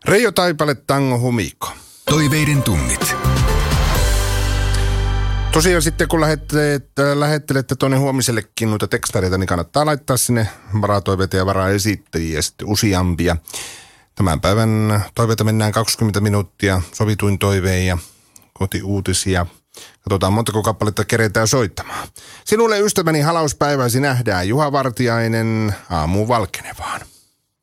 Reijo Taipale, Tango Humiko. Toiveiden tunnit. Tosiaan sitten kun lähettelette tuonne huomisellekin noita tekstareita, niin kannattaa laittaa sinne varatoiveita ja varaesittäjiä sitten useampia. Tämän päivän toiveita mennään 20 minuuttia sovituin toiveen ja kotiuutisia. Katsotaan montako kappaletta keretään soittamaan. Sinulle ystäväni halauspäiväsi nähdään Juha Vartiainen aamuun Valkenevaan.